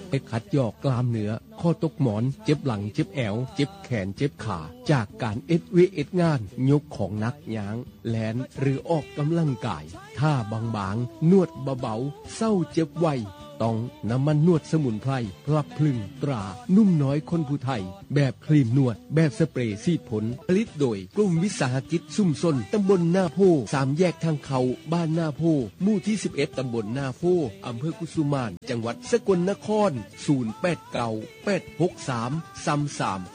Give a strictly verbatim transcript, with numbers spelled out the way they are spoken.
ไปขัดยอกกล้ามเนื้อข้อตกหมอนเจ็บหลังเจ็บแอวเจ็บแขนเจ็บขาจากการเอ็ดเวเอ็ดงานยกของหนักยางแลนหรือออกกำลังกายท่าบางๆนวดเบาๆเศร้าเจ็บไวต้องน้ำมันนวดสมุนไพรพลับพลึงตรานุ่มน้อยคนผู้ไทยแบบครีมนวดแบบสเปรย์ซีดผลผลิตโดยกลุ่มวิสาหกิจซุ่มซนตำบลนาโพสามแยกทางเขาบ้านนาโพหมู่ที่สิบเอ็ดตำบลนาโพอำเภอกุสุมานจังหวัดสกลนครศูนย์ แปด เก้า แปด หก สาม สาม สาม